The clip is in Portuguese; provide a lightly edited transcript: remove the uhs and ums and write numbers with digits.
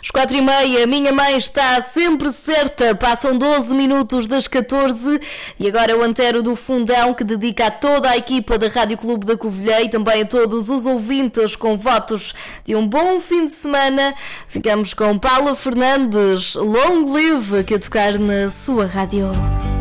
Às 4h30, minha mãe está sempre certa. Passam 12 minutos das 14 e agora é o Antero do Fundão que dedica a toda a equipa da Rádio Clube da Covilhã e também a todos os ouvintes com votos de um bom fim de semana. Ficamos com Paula Fernandes, Long Live, que a tocar na sua rádio.